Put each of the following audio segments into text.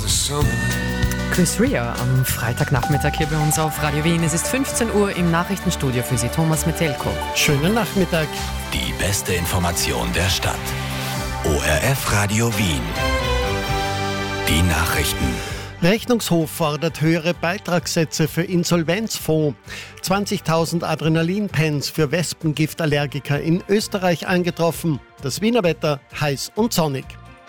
the summer. Chris Rea am Freitagnachmittag hier bei uns auf Radio Wien. Es ist 15 Uhr im Nachrichtenstudio für Sie, Thomas Metelko. Schönen Nachmittag. Die beste Information der Stadt. ORF Radio Wien. Die Nachrichten. Rechnungshof fordert höhere Beitragssätze für Insolvenzfonds. 20.000 Adrenalinpens für Wespengiftallergiker in Österreich eingetroffen. Das Wiener Wetter heiß und sonnig.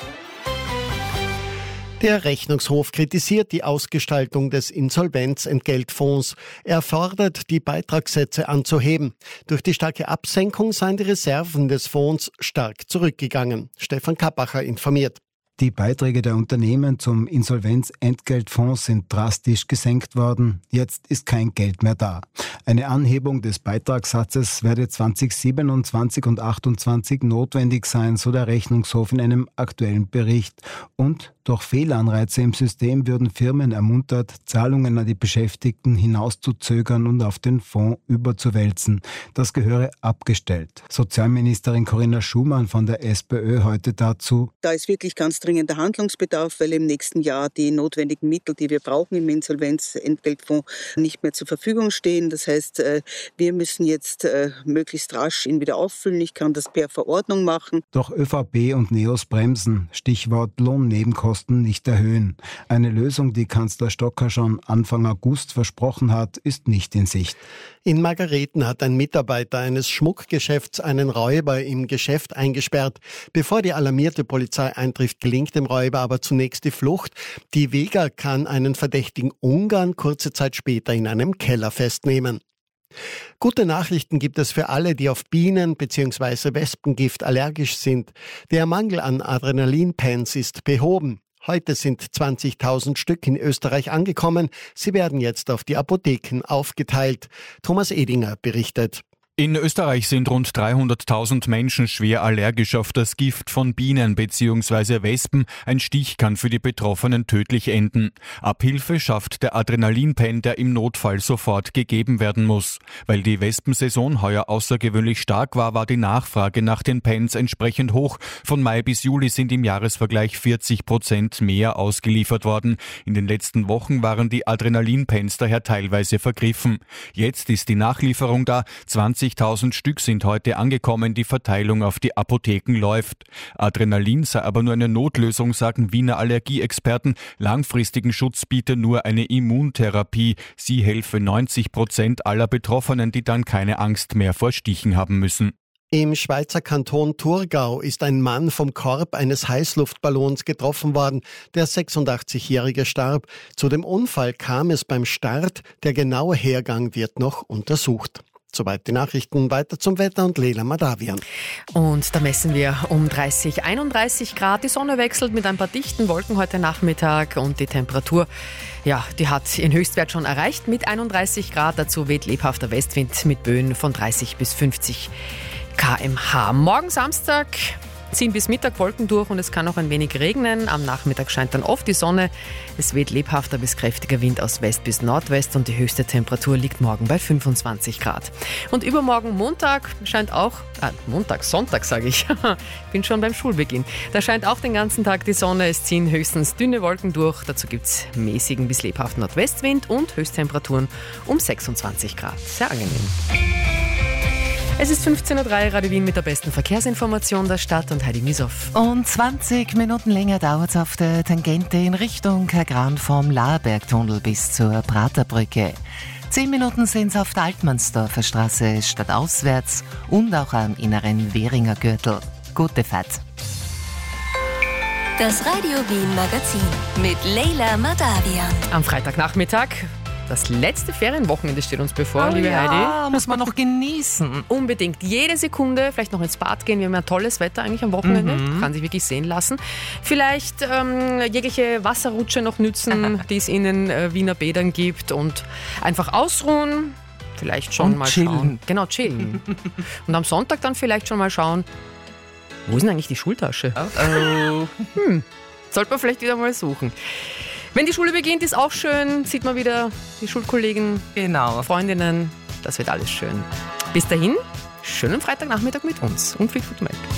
Der Rechnungshof kritisiert die Ausgestaltung des Insolvenzentgeltfonds. Er fordert, die Beitragssätze anzuheben. Durch die starke Absenkung seien die Reserven des Fonds stark zurückgegangen. Stefan Kappacher informiert. Die Beiträge der Unternehmen zum Insolvenzentgeltfonds sind drastisch gesenkt worden. Jetzt ist kein Geld mehr da. Eine Anhebung des Beitragssatzes werde 2027 und 2028 notwendig sein, so der Rechnungshof in einem aktuellen Bericht. Und durch Fehlanreize im System würden Firmen ermuntert, Zahlungen an die Beschäftigten hinauszuzögern und auf den Fonds überzuwälzen. Das gehöre abgestellt. Sozialministerin Corinna Schumann von der SPÖ heute dazu: Da ist wirklich ganz dringender Handlungsbedarf, weil im nächsten Jahr die notwendigen Mittel, die wir brauchen im Insolvenzentgeltfonds, nicht mehr zur Verfügung stehen. Das heißt, wir müssen jetzt möglichst rasch ihn wieder auffüllen. Ich kann das per Verordnung machen. Doch ÖVP und NEOS bremsen. Stichwort Lohnnebenkosten nicht erhöhen. Eine Lösung, die Kanzler Stocker schon Anfang August versprochen hat, ist nicht in Sicht. In Margareten hat ein Mitarbeiter eines Schmuckgeschäfts einen Räuber im Geschäft eingesperrt. Bevor die alarmierte Polizei eintrifft, gelingt dem Räuber aber zunächst die Flucht. Die Vega kann einen verdächtigen Ungarn kurze Zeit später in einem Keller festnehmen. Gute Nachrichten gibt es für alle, die auf Bienen- bzw. Wespengift allergisch sind. Der Mangel an Adrenalinpens ist behoben. Heute sind 20.000 Stück in Österreich angekommen. Sie werden jetzt auf die Apotheken aufgeteilt. Thomas Edinger berichtet. In Österreich sind rund 300.000 Menschen schwer allergisch auf das Gift von Bienen bzw. Wespen. Ein Stich kann für die Betroffenen tödlich enden. Abhilfe schafft der Adrenalinpen, der im Notfall sofort gegeben werden muss. Weil die Wespensaison heuer außergewöhnlich stark war, war die Nachfrage nach den Pens entsprechend hoch. Von Mai bis Juli sind im Jahresvergleich 40% mehr ausgeliefert worden. In den letzten Wochen waren die Adrenalinpens daher teilweise vergriffen. Jetzt ist die Nachlieferung da. 20.000 Stück sind heute angekommen, die Verteilung auf die Apotheken läuft. Adrenalin sei aber nur eine Notlösung, sagen Wiener Allergieexperten. Langfristigen Schutz biete nur eine Immuntherapie. Sie helfe 90% aller Betroffenen, die dann keine Angst mehr vor Stichen haben müssen. Im Schweizer Kanton Thurgau ist ein Mann vom Korb eines Heißluftballons getroffen worden. Der 86-Jährige starb. Zu dem Unfall kam es beim Start. Der genaue Hergang wird noch untersucht. Soweit die Nachrichten, weiter zum Wetter und Leila Madavian. Und da messen wir um 31 Grad. Die Sonne wechselt mit ein paar dichten Wolken heute Nachmittag und die Temperatur, ja, die hat ihren Höchstwert schon erreicht mit 31 Grad. Dazu weht lebhafter Westwind mit Böen von 30 bis 50 km/h. Morgen Samstag ziehen bis Mittag Wolken durch und es kann auch ein wenig regnen. Am Nachmittag scheint dann oft die Sonne. Es weht lebhafter bis kräftiger Wind aus West bis Nordwest und die höchste Temperatur liegt morgen bei 25 Grad. Und übermorgen Sonntag sage ich, bin schon beim Schulbeginn. Da scheint auch den ganzen Tag die Sonne. Es ziehen höchstens dünne Wolken durch. Dazu gibt es mäßigen bis lebhaften Nordwestwind und Höchsttemperaturen um 26 Grad. Sehr angenehm. Es ist 15.03 Uhr, Radio Wien mit der besten Verkehrsinformation der Stadt und Heidi Misoff. Und 20 Minuten länger dauert es auf der Tangente in Richtung Kagran vom Laerbergtunnel bis zur Praterbrücke. 10 Minuten sind es auf der Altmannsdorfer Straße stadtauswärts und auch am inneren Währinger Gürtel. Gute Fahrt. Das Radio Wien Magazin mit Leila Madavian. Am Freitagnachmittag. Das letzte Ferienwochenende steht uns bevor, liebe Heidi. Ja, muss man noch genießen. Unbedingt. Jede Sekunde, vielleicht noch ins Bad gehen. Wir haben ja tolles Wetter eigentlich am Wochenende. Kann sich wirklich sehen lassen. Vielleicht jegliche Wasserrutsche noch nützen, die es in den Wiener Bädern gibt. Und einfach ausruhen. Vielleicht schon und mal chillen. Schauen. Genau, chillen. Und am Sonntag dann vielleicht schon mal schauen, wo ist denn eigentlich die Schultasche? Sollte man vielleicht wieder mal suchen. Wenn die Schule beginnt, ist auch schön, sieht man wieder die Schulkollegen, genau, Freundinnen, das wird alles schön. Bis dahin, schönen Freitagnachmittag mit uns und viel Gute Melk.